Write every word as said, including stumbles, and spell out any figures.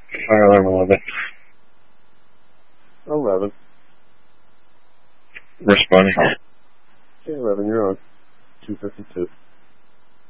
Fire alarm eleven. eleven. Responding. Okay, eleven, you're on. two fifty-two.